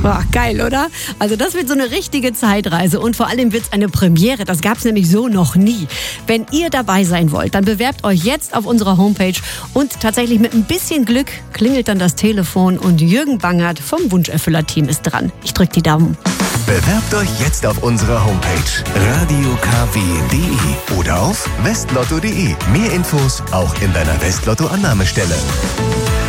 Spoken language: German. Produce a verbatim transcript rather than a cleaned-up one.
Boah, geil, oder? Also das wird so eine richtige Zeitreise und vor allem wird es eine Premiere. Das gab es nämlich so noch nie. Wenn ihr dabei sein wollt, dann bewerbt euch jetzt auf unserer Homepage und tatsächlich mit ein bisschen Glück klingelt dann das Telefon und Jürgen Bangert vom Wunscherfüller-Team ist dran. Ich drücke die Daumen. Bewerbt euch jetzt auf unserer Homepage radio k w punkt d e oder auf westlotto punkt d e. Mehr Infos auch in deiner Westlotto-Annahmestelle.